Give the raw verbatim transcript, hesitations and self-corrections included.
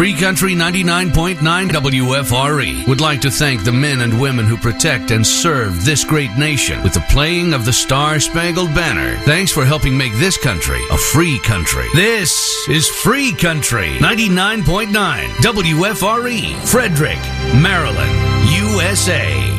Free Country ninety-nine point nine W F R E would like to thank the men and women who protect and serve this great nation with the playing of the Star-Spangled Banner. Thanks for helping make this country a free country. This is Free Country ninety-nine point nine W F R E, Frederick, Maryland, U S A.